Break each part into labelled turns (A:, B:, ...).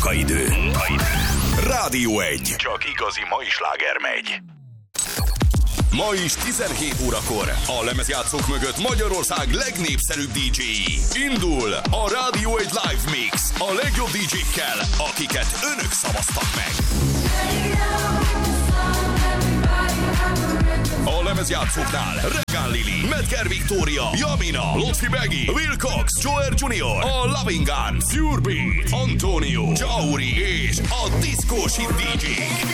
A: Munkaidő. Rádió 1. Csak igazi mai sláger megy. Ma is 17 órakor a lemezjátszók mögött Magyarország legnépszerűbb DJ-i. Indul a Rádió 1 Live Mix a legjobb DJ-kkel, akiket önök szavaztak meg. A lemezjátszóknál Regán Lili, Medger Victoria, Jamina, Lotfi Beggy, Will Cox, Joer Junior, a Loving Gun, Pure Beat, Antonio, Jauri és a Disco Shit DJ.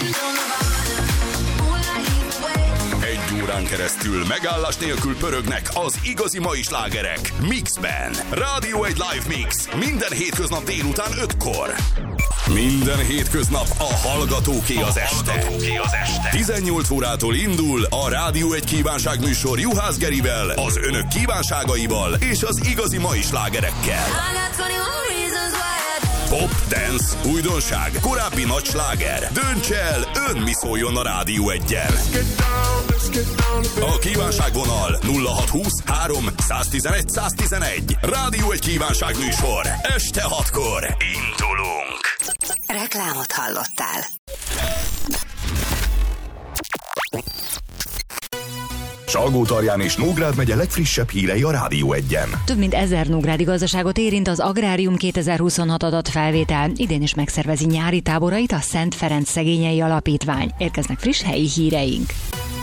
A: Egy órán keresztül megállás nélkül pörögnek az igazi mai slágerek Mixben. Rádió 1 Live Mix minden hétköznap délután 5-kor. Minden hétköznap a hallgatóké az este. 18 órától indul a Rádió 1 kívánságműsor Juhász Gerivel, az önök kívánságaival és az igazi mai slágerekkel. Pop, dance, újdonság, korábbi nagy sláger. Dönts el, ön mi szóljon a Rádió 1-jel. A kívánságvonal 0620 3 111 111. Rádió 1 kívánságműsor. Este 6-kor indulunk.
B: Reklámot hallottál.
A: Salgótarján és Nógrád megye legfrissebb hírei a Rádió 1-en.
C: Több mint 1000 nógrádi gazdaságot érint az Agrárium 2026 adatfelvétel. Idén is megszervezi nyári táborait a Szent Ferenc Szegényei Alapítvány. Érkeznek friss helyi híreink.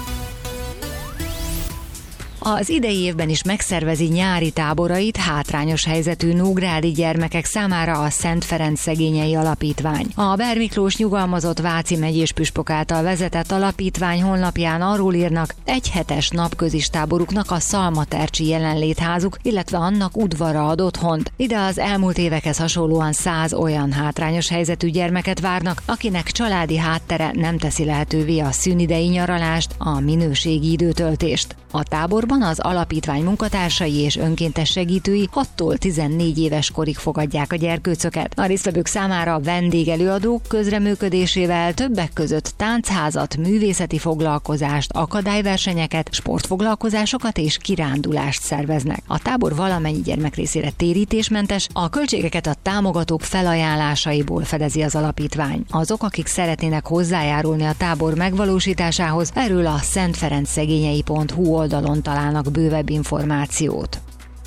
C: Az idei évben is megszervezi nyári táborait hátrányos helyzetű nógrádi gyermekek számára a Szent Ferenc Szegényei Alapítvány. A Ber Miklós nyugalmazott Váci megyés püspök által vezetett alapítvány honlapján arról írnak, egy hetes napközis táboruknak a Szalmatercsi jelenlétházuk, illetve annak udvara ad otthont. Ide az elmúlt évekhez hasonlóan 100 olyan hátrányos helyzetű gyermeket várnak, akinek családi háttere nem teszi lehetővé a szünidei nyaralást, a minőségi időtöltést. A táborban az alapítvány munkatársai és önkéntes segítői 6-tól 14 éves korig fogadják a gyerkőcöket. A résztvevők számára vendégelőadók közreműködésével többek között táncházat, művészeti foglalkozást, akadályversenyeket, sportfoglalkozásokat és kirándulást szerveznek. A tábor valamennyi gyermek részére térítésmentes, a költségeket a támogatók felajánlásaiból fedezi az alapítvány. Azok, akik szeretnének hozzájárulni a tábor megvalósításához, erről a szentferencszegényei.hu oldalon találnak bővebb információt.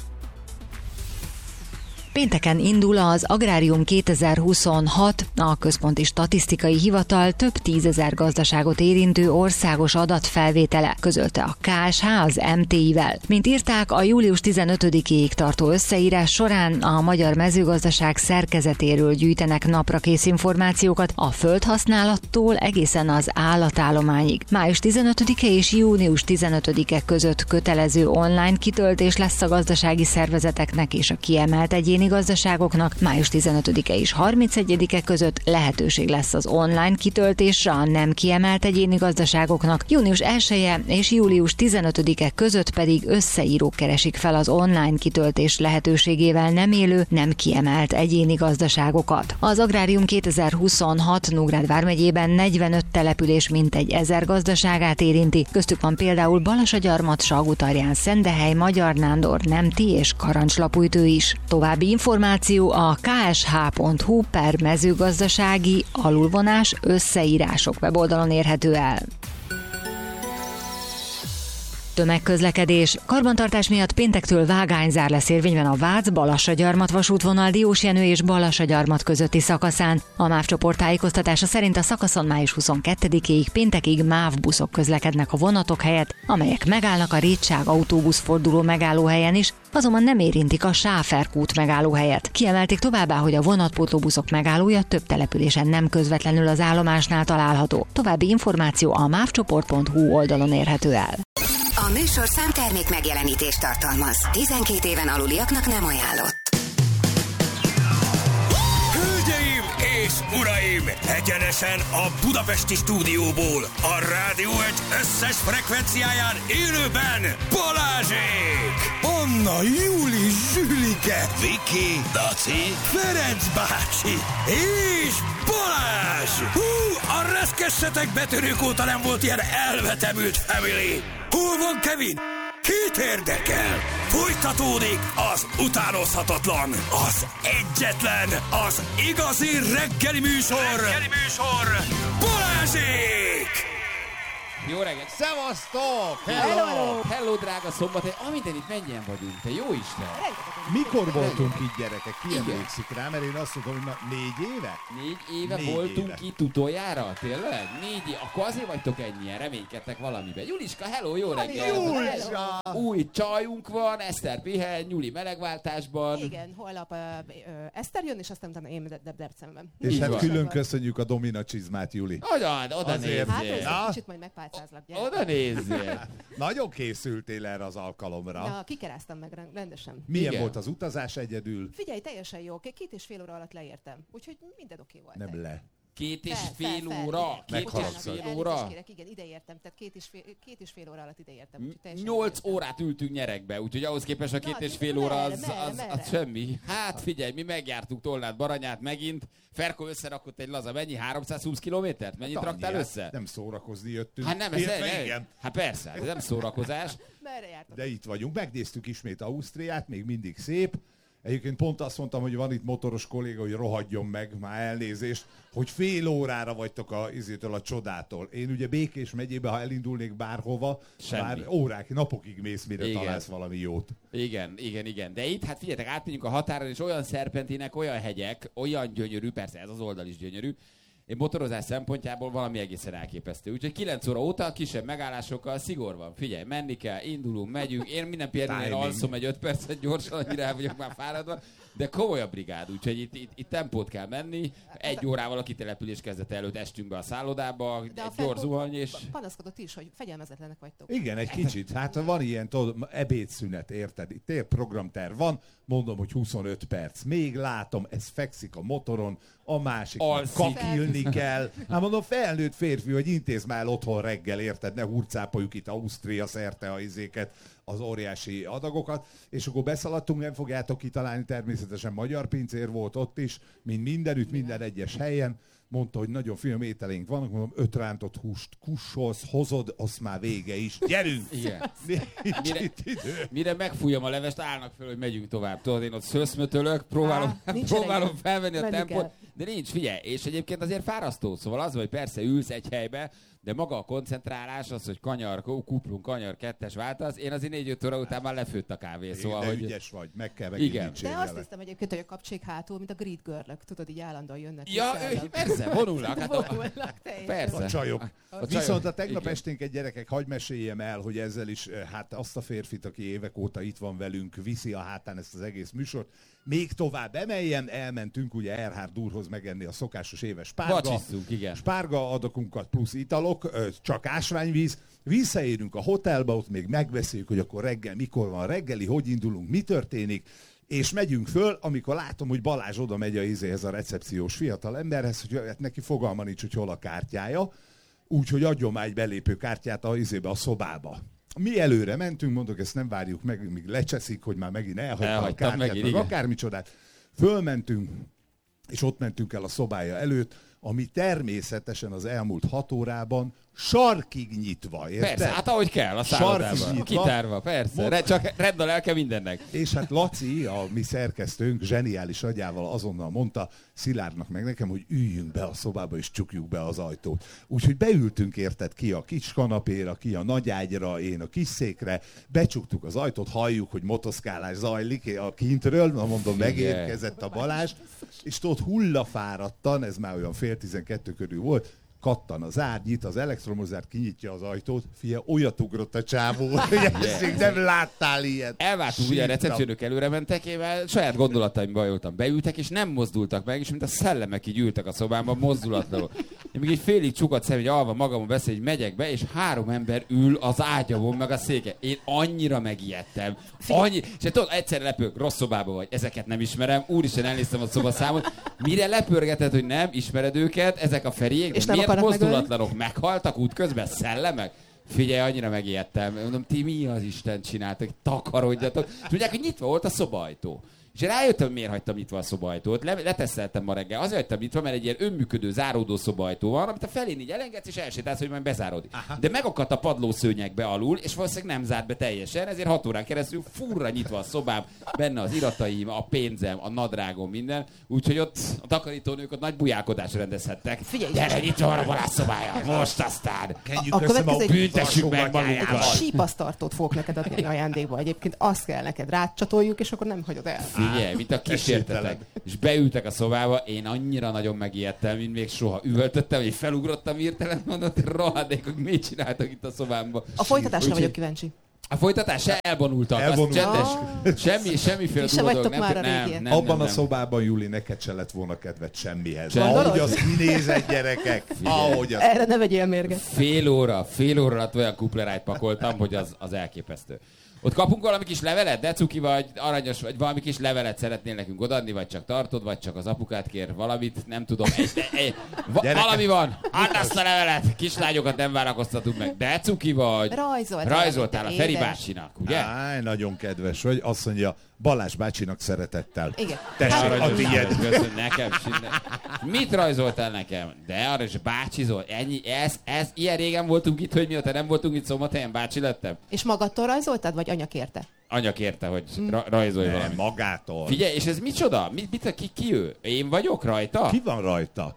C: Pénteken indul az Agrárium 2026, a Központi Statisztikai Hivatal több 10 000 gazdaságot érintő országos adatfelvétele, közölte a KSH az MTI-vel. Mint írták, a július 15-ig tartó összeírás során a magyar mezőgazdaság szerkezetéről gyűjtenek naprakész információkat a földhasználattól egészen az állatállományig. Május 15-e és június 15-e között kötelező online kitöltés lesz a gazdasági szervezeteknek és a kiemelt egyéni gazdaságoknak, május 15-e és 31-e között lehetőség lesz az online kitöltésre a nem kiemelt egyéni gazdaságoknak, június 1-e és július 15-e között pedig összeírók keresik fel az online kitöltés lehetőségével nem élő, nem kiemelt egyéni gazdaságokat. Az Agrárium 2026 Nógrád vármegyében 45 település mintegy 1000 gazdaságát érinti, köztük van például Balasagyarmat, Salgótarján, Szendehely, Magyar Nándor, Nemti és Karancslapújtő is. További információ a ksh.hu/mezőgazdasági összeírások weboldalon érhető el. Tömegközlekedés. Karbantartás miatt péntektől vágányzár lesz érvényben a Vác-Balassagyarmat vasútvonal Diósjenő és Balassagyarmat közötti szakaszán. A MÁV csoport tájékoztatása szerint a szakaszon május 22-ig péntekig MÁV buszok közlekednek a vonatok helyett, amelyek megállnak a Rétság autóbuszforduló megállóhelyen is, azonban nem érintik a Sáferkút megállóhelyet. Kiemelték továbbá, hogy a vonatpótlóbuszok megállója több településen nem közvetlenül az állomásnál található. További információ a mávcsoport.hu oldalon érhető el.
B: A műsorszám termék megjelenítést tartalmaz. 12 éven aluliaknak nem ajánlott.
D: Hölgyeim és uraim! Egyenesen a budapesti stúdióból, a Rádió 1 összes frekvenciáján élőben Balázsék! Anna, Júli, Zsülike, Viki, Daci, Ferenc bácsi és Balázs! Hú, a reszkessetek betörők óta nem volt ilyen elvetemült family! Hol van Kevin? Kit érdekel? Folytatódik az utánozhatatlan, az egyetlen, az igazi reggeli műsor, Balázsék!
E: Jó reggelt!
F: Szevasztok!
E: Hello, drága szombat! Amint itt mennyien vagyunk, te jó Isten!
F: Mikor voltunk itt, gyerekek? Ki emlékszik rá? Mert én azt mondom, hogy 4 éve?
E: 4 éve voltunk itt utoljára? Tényleg? 4 éve? Akkor azért vagytok ennyien, reménykedtek valamiben. Juliska, hello, jó reggelt!
F: Juliska!
E: Új csajunk van, Eszter pihen, Nyuli melegváltásban.
G: Igen, holnap Eszter jön, és aztán utána én Debrecenben.
F: És hát
E: van.
F: külön köszönjük a Domina csizmát, Juli.
E: Oda
F: Azért.
G: Hát
E: nézzél!
G: ez kicsit majd megpálcázlak, gyere.
E: Oda nézzél!
F: Nagyon készültél erre az alkalomra.
G: Na, kikeráztam meg rendesen.
F: Milyen
E: Igen.
F: volt az utazás egyedül?
G: Figyelj, teljesen jó, 2,5 óra alatt leértem. Úgyhogy minden oké volt.
F: Nem le.
E: 2,5 óra?
G: Igen.
E: 2,5 óra?
G: Kérek, igen, ide értem, tehát 2,5 óra alatt ide értem. úgyhogy teljesen
E: 8
G: értem.
E: órát ültünk nyerekbe, úgyhogy ahhoz képest a
G: Na,
E: 2,5 óra az
G: merre?
E: semmi. Hát figyelj, mi megjártuk Tolnát, Baranyát megint. Ferko összerakott egy laza, mennyi? 320 kilométert? Mennyit raktál össze?
F: Nem szórakozni jöttünk.
E: Hát nem,
F: Igen.
E: Hát persze, ez nem szórakozás.
G: Merre jártok?
F: De itt vagyunk. Megnéztük ismét Ausztriát, még mindig szép. Egyébként pont azt mondtam, hogy van itt motoros kolléga, hogy rohadjon meg, már elnézést, hogy fél órára vagytok a csodától. Én ugye Békés megyébe, ha elindulnék bárhova,
E: Semmi.
F: már órák, napokig mész, mire
E: Igen.
F: találsz valami jót.
E: Igen. De itt, hát figyeljetek, átmegyünk a határon, és olyan szerpentinek, olyan hegyek, olyan gyönyörű, persze ez az oldal is gyönyörű, én motorozás szempontjából valami egészen elképesztő. Úgyhogy 9 óra óta kisebb megállásokkal szigor van. Figyelj, menni kell, indulunk, megyünk. Én minden például alszom egy 5 percet gyorsan, amire el vagyok már fáradva. De komoly a brigád, úgyhogy itt tempót kell menni. 1 órával a kitelepülés kezdete előtt estünk be a szállodába,
G: De
E: egy
G: a
E: gyors zuhany, és...
G: panaszkodott is, hogy fegyelmezetlenek vagytok.
F: Igen, egy kicsit. Hát van ilyen ebédszünet, érted? Itt programterv van, mondom, hogy 25 perc. Még látom, ez fekszik a motoron, a másik
E: Alszik.
F: kakilni kell. Hát mondom, felnőtt férfi, hogy intéz már otthon reggel, érted? Ne hurcápoljuk itt Ausztria szerte a izéket, az óriási adagokat, és akkor beszaladtunk, nem fogjátok kitalálni, természetesen magyar pincér volt ott is, mint mindenütt, minden egyes helyen. Mondta, hogy nagyon finom ételénk vannak, mondom, 5 rántott húst kussolsz, hozod, az már vége is. Gyerünk!
E: Igen.
F: Nincs itt idő.
E: Mire megfújjam a levest, állnak föl, hogy megyünk tovább. Tudod, én ott szöszmötölök, próbálom
G: nincs
E: felvenni a
G: menni
E: tempót,
G: kell.
E: de nincs, figyelj, és egyébként azért fárasztó. Szóval az, hogy persze ülsz egy helybe, de maga a koncentrálás, az, hogy kuplunk, kanyar, kettes váltasz, én azért 4-5 óra után már lefőtt a kávé, szóval,
F: De
E: hogy...
F: ügyes vagy, meg kell
E: Igen.
F: megint
G: De azt hiszem egyébként, hogy a kapcsék hátul, mint a grid girl-ök, tudod, így állandóan jönnek.
E: Ja, persze, vonulnak. Hát
G: Vonulnak, teljesen.
E: persze.
F: a csajok.
E: A
F: Viszont
E: csajok.
F: a tegnap
E: Igen.
F: esténket, gyerekek, hadd meséljem el, hogy ezzel is, hát azt a férfit, aki évek óta itt van velünk, viszi a hátán ezt az egész műsort. Még tovább emeljen, elmentünk ugye Erhard úrhoz megenni a szokásos éves spárga.
E: Vacsisszunk, igen.
F: Spárga adakunkat plusz italok, csak ásványvíz. Visszaérünk a hotelba, ott még megbeszéljük, hogy akkor reggel mikor van reggeli, hogy indulunk, mi történik. És megyünk föl, amikor látom, hogy Balázs oda megy a recepciós fiatal emberhez, hogy hát neki fogalma nincs, hogy hol a kártyája. Úgyhogy adjon már egy belépő kártyát a szobába. Mi előre mentünk, mondok, ezt nem várjuk meg, míg lecseszik, hogy már megint elhagyta a kártyát,
E: megint,
F: meg
E: igen.
F: akármicsodát. Fölmentünk, és ott mentünk el a szobája előtt, ami természetesen az elmúlt 6 órában sarkig nyitva, érted?
E: Persze, hát ahogy kell a
F: Sarkig
E: szállodában.
F: nyitva.
E: Kitárva, persze. Csak redd a lelke mindennek.
F: És hát Laci, a mi szerkesztőnk, zseniális agyával azonnal mondta Szilárdnak meg nekem, hogy üljünk be a szobába és csukjuk be az ajtót. Úgyhogy beültünk, érted, ki a kis kanapéra, ki a nagy ágyra, én a kis székre, becsuktuk az ajtót, halljuk, hogy motoszkálás zajlik a kintről, na mondom, megérkezett a Balázs, és tudod, hullafáradtan, ez már olyan 11:30 körül volt, kattan az ágy, nyit az elektromos zárt, kinyitja az ajtót, fia, olyat ugrott a csávó, hogy ezt még nem láttál ilyet.
E: Elváltunk, ugye a recepciónök előre mentek, én már saját gondolataimban voltam. Beültek, és nem mozdultak meg, és mint a szellemek így ültek a szobámban, mozdulatlanul. Én még egy félig csukadt szem, hogy alva magamon beszél, hogy megyek be, és 3 ember ül az ágyamon, meg a széke. Én annyira megijedtem. És tudod, egyszerre lepők, rossz szobában vagy, ezeket nem ismerem, úristen, elnéztem a szobaszámot. Mire lepörgeted, hogy nem ismered őket, ezek a Feriék,
G: És nem
E: miért
G: akarnak
E: mozdulatlanok, meghaltak útközben, szellemek? Figyelj, annyira megijedtem. Mondom, ti mi az Isten csináltak, takarodjatok. Tudják, hogy nyitva volt a szobaajtó. És rájöttem, hogy miért hagytam nyitva a szobajtót. Leteszteltem ma reggel. Azért hagytam nyitva, mert egy ilyen önműködő, záródó szobajtó van, amit a felén így elengedsz, és elsétálsz, hogy majd bezáródik. De megakadt a padlószőnyegbe alul, és valószínűleg nem zárt be teljesen, ezért 6 órán keresztül furra nyitva a szobám, benne az irataim, a pénzem, a nadrágom, minden. Úgyhogy ott a takarítónők ott nagy bujálkodást rendezhettek.
G: Figyelj,
E: gyere, nyitva van a Balázs szobája, most aztán.
F: Kenjük
G: A
F: össze
G: következő
F: magunk,
E: büntessük meg
F: tartsuk
E: magunkat.
G: egy sípasztartót fogok neked adni ajándékba. Egyébként azt kell neked rácsatoljuk, és akkor nem hagyod el.
E: Figyelj, mint a kísértetek. És beültek a szobába, én annyira nagyon megijedtem, mint még soha. Üvöltöttem, hogy felugrottam hirtelen, mondott, hogy rohadékok, mit csináltak itt a szobámba.
G: A folytatásra
E: Úgyhogy-
G: vagyok kíváncsi.
E: A folytatás se elvonultak,
F: Elvonultak.
E: az csendes. Semmiféle
G: Ti se
E: durva dolog.
G: vagytok már a régiek.
F: Abban a szobában, Juli, neked se lett volna kedved semmihez.
E: Gondolod?
F: Ahogy az kinézett, gyerekek. Ahogy az...
G: Erre ne vegyél mérget.
E: Fél óra alatt olyan kuplerájt pakoltam, hogy az elképesztő. Ott kapunk valami kis levelet, de cuki vagy, aranyos vagy, valami kis levelet szeretnél nekünk odaadni, vagy csak tartod, vagy csak az apukát kér valamit, nem tudom. Valami van, add azt a levelet, kislányokat nem várakoztatunk meg, de cuki vagy. Rajzoltál a Feri
G: édes.
E: bácsinak, ugye?
F: Áj, nagyon kedves vagy. Azt mondja, Balázs bácsinak szeretettel.
G: Igen.
F: Tessék,
E: Aranyos,
F: a tiéd.
E: köszönöm, nekem sinne. Mit rajzoltál nekem? De arra is bácsizol. Ennyi, ez ilyen régen voltunk itt, hogy mióta nem voltunk itt Szombathelyen, bácsi lettem.
G: És magadtól rajzoltad, vagy anya kérte?
E: Anya kérte, hogy rajzolj
F: Nem,
E: valamit.
F: magától.
E: Figyelj, és ez micsoda? Ki ő? Én vagyok rajta?
F: Ki van rajta?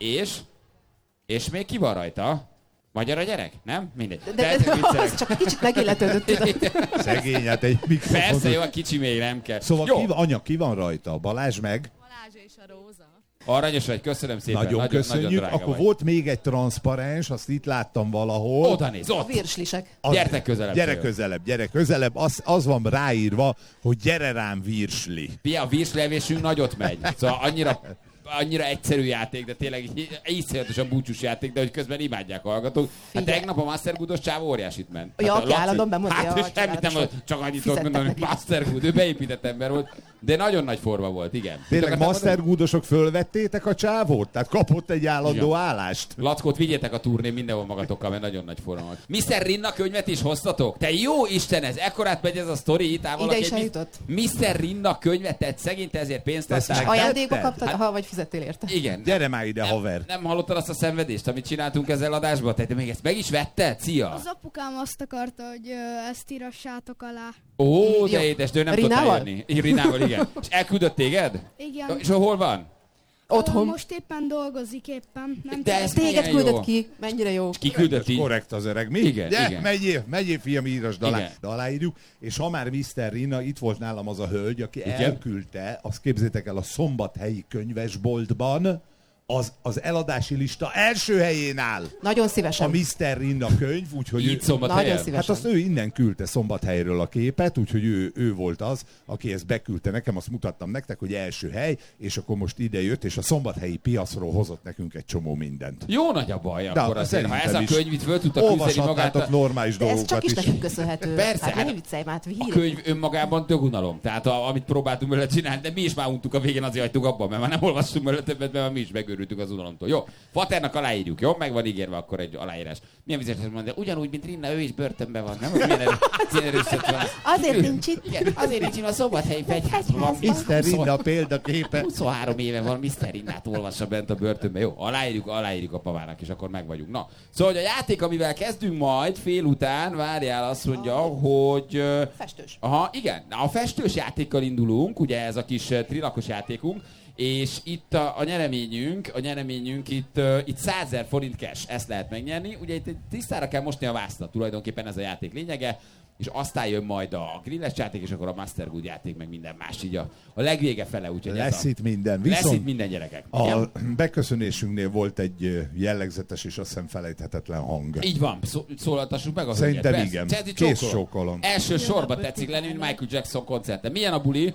E: És még ki van rajta? Magyar a gyerek? Nem? Mindegy.
G: De az csak egy kicsit megilletődött, tudod.
F: Szegény, hát egy mikrofon.
E: Persze, jó, a kicsi még nem kell.
F: Szóval
E: jó.
F: anya, ki van rajta? Balázs meg?
H: Balázs és a Róza.
E: Aranyos vagy, köszönöm szépen.
F: Nagyon köszönjük.
E: Nagyon drága
F: Akkor
E: vagy.
F: volt még egy transzparens, azt itt láttam valahol.
E: Oda néz,
G: A
E: ott.
G: virslisek.
E: Gyertek közelebb.
F: Gyere közelebb. Az van ráírva, hogy gyere rám virsli.
E: Pia, a virslevésünk nagyot megy. Szóval annyira egyszerű játék, de tényleg iszonyatosan búcsús játék, de hogy közben imádják a hallgatók. Hát
G: Figyelj.
E: tegnap a Mastergood-os csávó óriásit ment.
G: Ja,
E: Hát a
G: aki
E: Laci-
G: állandóan bemondja,
E: Hát
G: a
E: és semmit nem,
G: csodálatos,
E: csak annyit tudok
G: fizettek
E: mondani, hogy
G: neki.
E: Mastergood, ő beépített ember volt, de nagyon nagy forma volt, igen.
F: Tényleg
E: Mit akartál
F: Mastergoodosok fölvettétek a csávót? Tehát kapott egy állandó
E: Igen.
F: állást?
E: Lackót vigyétek a turnén mindenhol magatokkal, mert nagyon nagy forma volt. Mr. Rinna könyvet is hoztatok? Te jó Isten, ekkorát megy ez a sztori, itt áll valaki
G: Ide is
E: egy
G: eljutott.
E: Mr. Rinna könyvet, te szegény, te ezért pénzt
F: Ezt
E: adtál.
F: meg-
G: Ajándékba
F: Tetted?
G: kaptad, ha vagy fizettél érte.
E: Igen.
F: Gyere már ide, haver.
E: Nem hallottad azt a szenvedést, amit csináltunk ezzel adásban? Te még ezt meg is vetted? Szia!
H: Az apukám azt akarta, hogy ezt írassátok alá.
E: Ó, de
G: Jó.
E: édes, de ő nem
G: Rinával?
E: tudott eljönni. Rinával, igen. És elküldött téged?
H: Igen.
E: És hol van?
G: Otthon.
H: Most éppen dolgozik éppen. Nem
E: De
H: tudom.
E: ez
G: Téged
E: milyen
G: küldött
E: jó.
G: ki. Mennyire jó.
E: Ki küldött így?
F: Korrekt az öreg, mi?
E: Igen,
F: Gyere,
E: igen.
F: Megyél, fiam, írasd alá.
E: Igen.
F: De aláírjuk. És ha már Mr. Rina, itt volt nálam az a hölgy, aki
E: Igen.
F: elküldte, azt képzétek el, a szombathelyi könyvesboltban az eladási lista első helyén áll
G: Nagyon
F: a
G: szívesen.
F: Mr. Rina könyv, úgyhogy
E: Így
F: ő,
G: Nagyon
E: Szombathelyen?
G: szívesen.
F: hát azt ő innen küldte Szombathelyről a képet, úgyhogy ő volt az, aki ezt beküldte nekem, azt mutattam nektek, hogy első hely, és akkor most ide jött, és a szombathelyi piacról hozott nekünk egy csomó mindent.
E: Jó nagy a baj
F: De
E: akkor azért, ha ez a
F: szerintem is.
E: könyv itt föl tudta küzdeni magát.
F: Olvashatnátok normális
G: De ez
F: dolgokat
G: csak is
F: is.
G: nekünk köszönhető.
E: Persze,
G: Hát
E: hát
G: ne viccelj már, hát
E: A könyv önmagában tök unalom. Tehát amit próbáltunk vele csinálni, de mi is már untuk a végén, azért hagytuk abban, mert már nem olvastunk vele többet, mert már mi is megőrültünk az unalomtól. Jó, Faternak aláírjuk, jó? Meg van ígérve akkor egy aláírás. Milyen vizes mondja, ugyanúgy, mint Rinna, ő is börtönben van, nem? Milyen erőszak van.
G: Azért nincs itt.
E: Igen, azért nincs itt a Szombathelyi fegyházban van.
F: Mr. Rinna példaképe.
E: 23 éve van, Mr. Rinnát olvassa bent a börtönben. Jó, aláírjuk a pavának, és akkor meg vagyunk. Na, szóval hogy a játék, amivel kezdünk majd fél után, várjál, azt mondja, hogy...
G: Festős.
E: Aha, igen. A festős játékkal indulunk, ugye ez a kis trilakos játékunk, és itt a nyereményünk itt 100 000 forint cash, ezt lehet megnyerni. Ugye itt tisztára kell mosni a vásztat, tulajdonképpen ez a játék lényege, és aztán jön majd a grilles játék, és akkor a Mastergood játék, meg minden más, így a legvége fele, úgyhogy
F: Lesz itt minden.
E: lesz
F: Viszont
E: itt minden, gyerekek.
F: a
E: Igen?
F: beköszönésünknél volt egy jellegzetes és azt hiszem felejthetetlen hang.
E: Így van, szólaltassuk meg a
F: Szerintem
E: hölgyet.
F: igen.
E: Cedi,
F: Kész
E: csókolom.
F: csókolom.
E: Első sorba tetszik lenni, mint Michael Jackson koncerten. Milyen a buli?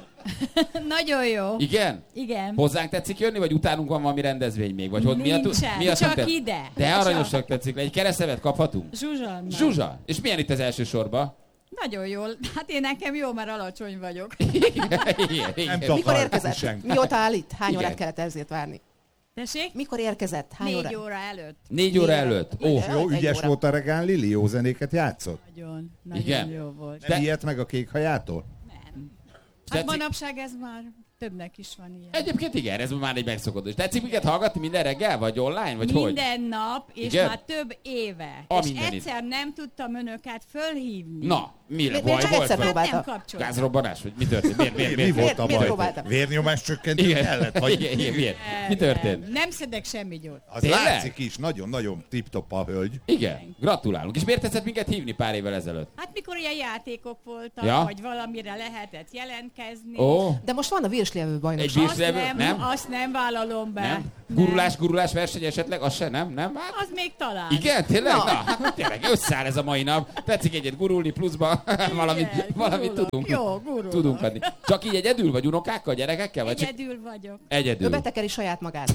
I: Nagyon jó.
E: Igen?
I: Igen.
E: Hozzánk tetszik jönni, vagy utánunk van valami rendezvény még? Vagy
I: Nincsen,
E: miatt
I: csak
E: nem tetszik?
I: ide.
E: De aranyosak
I: Csak.
E: tetszik le. Egy kereszevet kaphatunk?
I: Zsuzsanna.
E: Zsuzsa! És milyen itt az első sorba?
I: Nagyon jól. Hát én nekem jó, mert alacsony vagyok.
E: Igen.
F: Nem
G: Mikor
F: takar
G: érkezett?
F: senki.
G: Mióta áll itt? Hány
E: Igen.
G: órát kellett ezért várni?
I: Tessék?
G: Mikor érkezett? Hány
I: 4
G: órát?
I: óra előtt.
E: 4 óra előtt. Ó,
G: Igen.
F: Jó,
G: Egy
F: ügyes
G: óra.
F: volt a regán Lili, jó zenéket játszott?
I: Nagyon
E: Igen.
I: jó volt.
F: Nem ilyet meg a kék hajától?
I: Nem. Hát
E: Tetszik?
I: manapság ez már többnek is van ilyen.
E: Egyébként igen, ez már egy megszokott. És tetszik minket hallgatni minden reggel, vagy online, vagy hogy?
I: Minden nap, és
E: igen?
I: már több éve.
E: A
I: és
E: mindenit.
I: egyszer nem tudtam önöket fölhívni.
E: Na, mire
G: Miért csak egyszer próbálta?
E: Gázrobbanás, vagy mi történt?
F: Mi volt a baj?
G: próbáltam?
F: Vérnyomás csökkentő kellett? Vagy...
E: Igen, miért? Mi történt?
I: Nem szedek semmi gyógyt.
F: Az
E: Tényleg?
F: látszik is, nagyon-nagyon tip-top a hölgy.
E: Igen, gratulálunk. És miért tetszett minket hívni pár évvel ezelőtt?
I: Hát mikor ilyen játékok voltak,
E: Ja?
I: vagy valamire lehetett jelentkezni.
E: Ó,
G: De most van a virslevő
E: egy
G: bajnokság.
E: bírslevő? Nem?
I: Azt nem vállalom be.
E: Nem?
I: Nem.
E: Gurulás verseny esetleg? Az se, nem? Nem? Hát,
I: Az még talán.
E: igen, tényleg?
G: Na.
E: Na, hát tényleg összeáll ez a mai nap. Tetszik egyet gurulni pluszba, valamit
I: gurulok.
E: tudunk.
I: Jó, gurulok.
E: Tudunk adni. Csak így egyedül, vagy unokákkal, gyerekekkel? Vagy csak
I: Egyedül vagyok.
G: Ő
E: egyedül.
G: betekeri saját magát.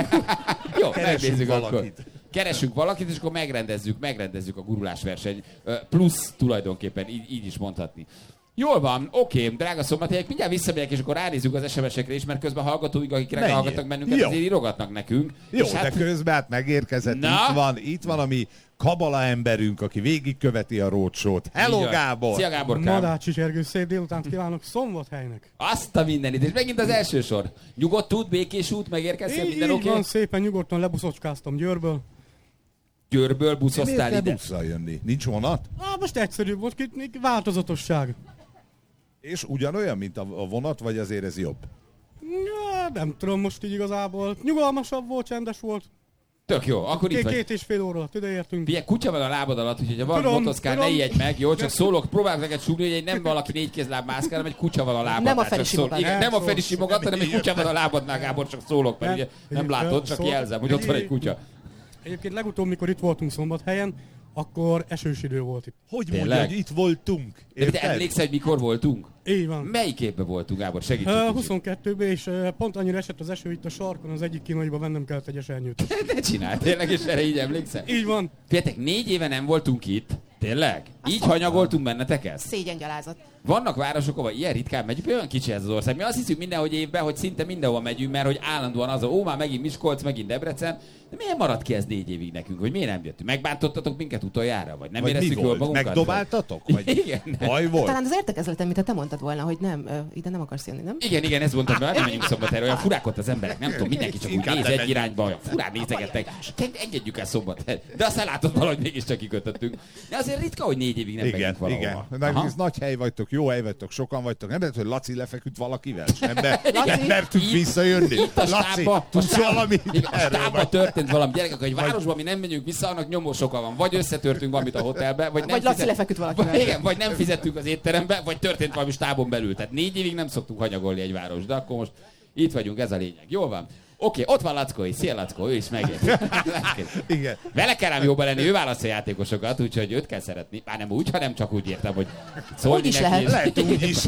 E: Jó,
F: Keresünk
E: megnézzük akkor.
F: valakit.
E: Keresünk valakit, és akkor megrendezzük a gurulásverseny. Plusz tulajdonképpen, így is mondhatni. Jól van, oké, drága szombathelyek, mindjárt visszamegyek, és akkor ránézzük az SMS-ekre is, mert közben hallgatóink, akik
F: Menjél.
E: hallgatnak bennünket,
F: Jó.
E: azért írogatnak nekünk.
F: Jó,
E: És
F: de közben hát megérkezett,
E: Na?
F: itt van a mi kabala emberünk, aki végigköveti a roadshow-t. Hello,
E: Így van.
F: Gábor!
E: Szia Gáborkám!
J: Nadácsi Zsergő, szép délutánt kívánok Szombathelynek.
E: Azt a mindenit, és megint az első sor. Nyugodt út, békés út, megérkeztél, minden
J: Így
E: oké?
J: van, szépen nyugodtan lebuszocskáztam Győrből.
E: Győrből
F: Miért
E: buszoztál
F: kell
E: ide?
F: busszal jönni? Nincs vonat?
J: Most egyszerűbb volt, változatosság.
F: És ugyanolyan, mint a vonat, vagy azért ez jobb?
J: Nem tudom most így igazából. Nyugalmasabb volt, csendes volt.
E: Tök jó, akkor itt vagy.
J: 2,5 óra alatt ideértünk.
E: Figyelj, kutya van a lábad alatt, úgyhogy ha van
J: Tudom,
E: motoszkál, ne
J: tudom.
E: ijedj meg, jó? Csak szólok, próbálok neked súgni, hogy nem valaki négykézláb mászkál, hanem egy kutya van a lábadnál.
G: Nem a
E: csak
G: Feri
E: szól.
G: simogat.
E: Igen, nem a Feri
J: Szól.
E: simogat, hanem egy kutya van a lábadnál, Gábor, csak szólok, mert ugye nem látod, csak
J: Szól.
E: jelzem, hogy ott van egy kutya.
J: Egyébként legutóbb, mikor itt voltunk Szombathelyen, akkor esős idő volt itt.
F: Hogy
E: Tényleg?
F: mondja, hogy itt voltunk?
E: De te
F: Érted?
E: emlékszel, hogy mikor voltunk?
J: Így van.
E: Melyik évben voltunk, Gábor? Segítsünk kicsit.
J: 22-ben, és pont annyira esett az eső itt a sarkon, az egyik kínaiba vennem kellett egy esernyőt.
E: Ne csinálj, tényleg, és erre így emlékszel?
J: Így van.
E: Figyeljetek, 4 éve nem voltunk itt. Tényleg? Így hanyagoltunk benneteket?
G: Szégyengyalázat.
E: Vannak városok, ahol ilyen ritkán megyünk, olyan kicsi ez az ország. Mi azt hiszük mindenhogy évben, hogy szinte mindenhol megyünk, mert hogy állandóan az, már megint Miskolc, megint Debrecen. De miért maradt ki ez 4 évig nekünk? Hogy miért nem jöttünk? Megbántottatok minket utoljára? Vagy nem
F: Vagy mi
E: éreztük jól
F: volt?
E: magunkat?
F: Megdobáltatok? Vagy
E: Igen.
F: baj volt?
G: Talán az értekezleten, mint te mondtad volna, hogy nem, ide nem akarsz jönni, nem?
E: Igen, ez mondtam, hogy nem menjünk Szombathelyre, olyan furák ott az emberek, nem tudom, mindenki csak úgy
F: Inkább
E: néz
F: nem
E: egy
F: menjünk.
E: irányba, olyan furán nézegettek. Engedjük el Szombathelyre. De aztán látod, valahogy mégiscsak kikötöttünk. De azért ritka, hogy 4 évig nem
F: Igen,
E: megyünk valahova.
F: igen. Meg
E: Aha.
F: ez nagy hely vagytok, jó hely vagytok, sokan vagytok. Nem lehet, hogy Laci lefeküdt valakivel, és nem
G: Laci,
F: mertünk
E: itt-
F: visszajönni.
E: Itt a
F: Laci,
E: stábba,
F: tudsz valamit?
E: igen, a
F: Erről
E: stábba
F: vagy.
E: történt valami. Gyerekek, hogy városban mi nem megyünk vissza, annak nyomós oka van. Vagy összetörtünk valamit a hotelbe, vagy nem
G: Vagy Laci lefeküdt valakivel.
E: vagy, igen, vagy nem fizettünk az étterembe, vagy történt valami stábon belül. Tehát 4 évig nem szoktunk hanyagolni egy város, de akkor most itt vagyunk, ez a lényeg. Jól van. Oké, ott van Lackó is. Szia Lackó, ő is megért.
F: Igen.
E: Vele kell ám jóba lenni, ő választja a játékosokat, úgyhogy őt kell szeretni. Már nem úgy, hanem csak úgy értem, hogy szólni
G: Úgy is
E: neki.
G: lehet.
F: Lehet úgy is.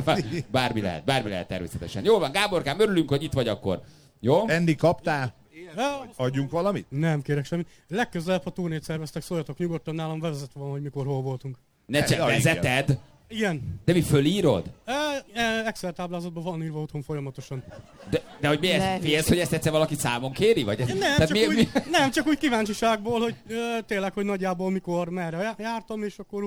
E: Bármi lehet természetesen. Jól van, Gáborkám, örülünk, hogy itt vagy akkor. Jó?
F: Enni kaptál?
J: Ja,
F: Adjunk valamit?
J: nem kérek semmit. Legközelebb, ha turnét szerveztek, szóljatok nyugodtan, nálam vezetve van, hogy mikor hol voltunk.
E: Ne csak
F: Ja, igen.
E: vezeted,
J: Igen.
E: de mi fölírod?
J: Excel táblázatban van írva otthon folyamatosan.
E: De hogy miért?
G: Ne
E: Félsz, hogy ezt egyszer valaki számon kéri? Vagy ez,
J: Nem, csak úgy kíváncsiságból, hogy tényleg, hogy nagyjából mikor, merre jártam, és akkor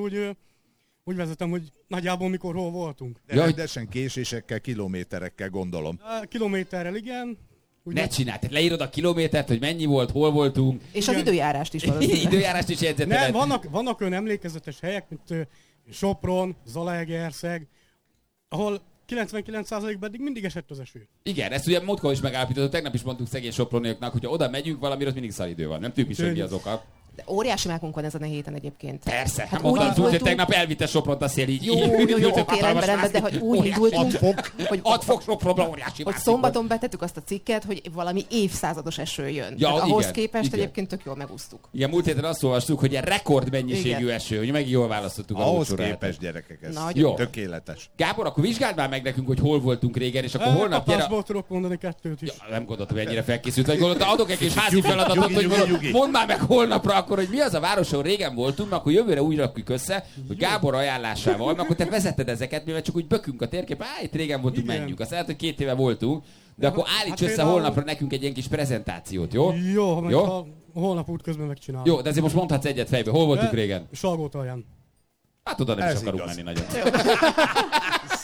J: úgy vezetem, hogy nagyjából mikor hol voltunk.
F: De
E: Ja, hogy-
F: rendesen késésekkel, kilométerekkel gondolom.
J: Kilométerrel igen. Úgy
E: Ne csinálj, tehát leírod a kilométert, hogy mennyi volt, hol voltunk.
G: És az időjárást is valószínűleg.
E: Időjárást is jegyzeteled.
J: Nem, vannak olyan emlékezetes helyek, mint Sopron, Zalaegerszeg, ahol 99%-ban eddig mindig esett az eső.
E: Igen, ezt ugye múltkor is megállapítottuk, tegnap is mondtuk szegény soproniaknak, hogyha oda megyünk valamire, ott mindig szaridő van. Nem tudjuk is, hogy mi az oka.
G: De óriási mákunk van ezen a héten egyébként.
E: Persze,
G: Hát
E: hát
G: úgy
E: mondtam, hogy
G: indultunk-
E: tegnap elvitte Sopront a szél így.
G: Jó,
E: ültünk
G: oké,
E: hatalmas
G: rendben, de
E: mászni.
G: hogy úgy indultunk, hogy
E: 6 fok Sopronban óriási
G: hogy
E: mászni
G: szombaton betettük azt a cikket, hogy valami évszázados eső jön.
E: Ja,
G: Tehát ahhoz
E: igen,
G: képest
E: igen.
G: egyébként tök jól megúsztuk.
E: Igen, múlt héten azt olvastuk, hogy ilyen rekordmennyiségű
G: Igen.
E: eső, hogy meg jól választottuk a
F: Ahhoz
E: lócsorát.
F: képest, gyerekek, ez
G: Nagyon.
E: Jó.
F: tökéletes.
E: Gábor, akkor vizsgáld már meg nekünk, hogy hol voltunk régen, és akkor holnap gyere...
J: Kapásból tudok mondani 2 is.
E: Ja, nem gondoltam, hogy ennyire felkészült, vagy gondoltam, adok egy kis házi feladatot,
F: nyugi,
E: hogy
F: nyugi,
E: mondom,
F: nyugi.
E: mondd már meg holnapra akkor, hogy mi az a város, ahol régen voltunk, mert akkor jövőre úgy rakjuk össze, hogy Gábor ajánlásával, mert akkor te vezetted ezeket, mivel csak úgy bökünk a térképen, itt régen voltunk,
J: Igen.
E: menjünk. Azt lehet, hogy 2 éve voltunk, de akkor állíts
J: Hát
E: össze
J: például-
E: holnapra nekünk egy ilyen kis prezentációt, jó?
J: Jó, majd
E: Jó?
J: ha holnap út közben megcsinálom.
E: Jó, de azért most mondhatsz egyet fejbe. Hol voltunk régen?
J: Salgótalján.
E: Hát oda nem is
F: Ez
E: akarunk
F: igaz.
E: menni nagyon.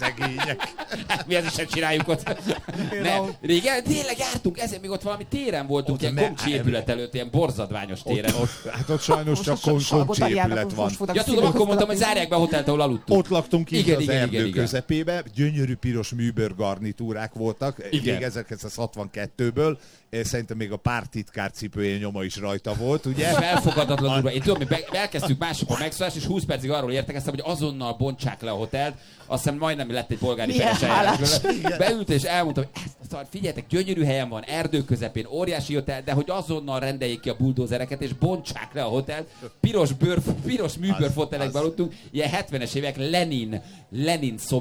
F: szegények.
E: Hát mi ezt sem csináljuk ott. Nem. Régen tényleg jártunk, ezért még ott valami téren voltunk, ilyen komcsi épület előtt, ilyen borzadványos téren.
F: Hát ott sajnos csak komcsi épület van.
E: Ja tudom, akkor mondtam, hogy zárják be a hotelt, ahol aludtunk.
F: Ott laktunk így az erdő közepébe, gyönyörű piros műbőr garnitúrák voltak, még 1962-ből. Szerintem még a pártitkár cipője nyoma is rajta volt, ugye?
E: Felfogadatlan durva. Én tudom, mi elkezdtük másokon megszólást, és 20 percig arról értekeztem, hogy azonnal bontsák le a hotelt. Azt hiszem majdnem lett egy polgári peres eljárás. Beült és elmondtam, hogy ezt figyeljetek, gyönyörű helyen van, erdő közepén, óriási hotel, de hogy azonnal rendeljék ki a buldózereket, és bontsák le a hotelt. Piros műbőr fotelekben aludtunk, ilyen 70-es évek Lenin